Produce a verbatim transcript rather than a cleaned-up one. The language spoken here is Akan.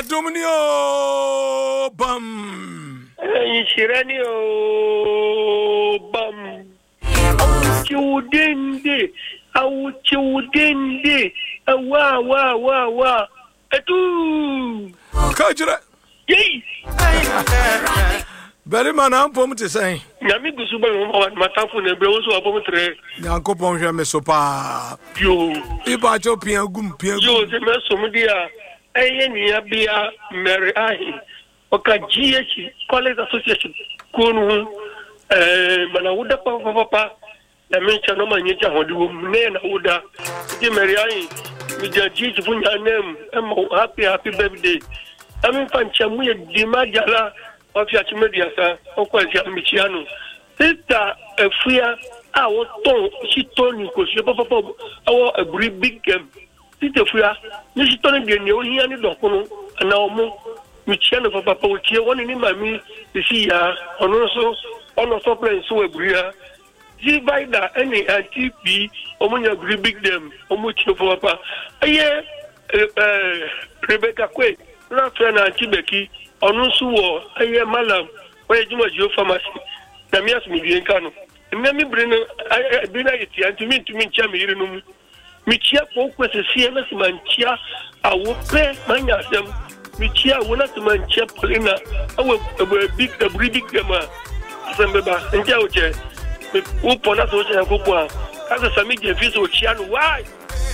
Adomnio bam. Insiranio bam. Chudende, au chudende, wa wa wa wa. Etu. Kajira. Yey. Beri man ampom te say. Na mi gusu ba ma tafu na bre wo so apom tre. Yankopon hwe me so pa. Yo. Iba cho pia gum pia. Yo se me so dia. Eye ni abia Mary Ahi. Oka G H College Association kunu eh mana wuda pa pa pa. Na me cha no manye cha hodi wo ne na wuda. Ti Mary Ahi mi ja G H funya nem. Em happy happy birthday. Ami pancha mu ye dimajala. Ofia chimedia sa okwazia michiano sister efia a wo ton si toni ko si papa papa awo ebri big game sister efia ni si toni de ni o hia ni dokuno na omo michiano papa papa otie woni ni mami si ya ono so ono so plan so ebri ya si baida any anti bi omo nya ebri big game omo tie papa aye eh Rebecca Kwe na friend anti Becky Onusu wo aye malam oye juma jo pharmacy na mi asumi bi enka no na mi bre no bi na yeti antumi ntumi ncha mi yire no mu mi chia ko kwese sie na se manchia awo pe manya dem mi chia wo na se manchia polina awo big big big gama asembe ba nja oje wo pona so che ko kwa asa sami je fi so chia no why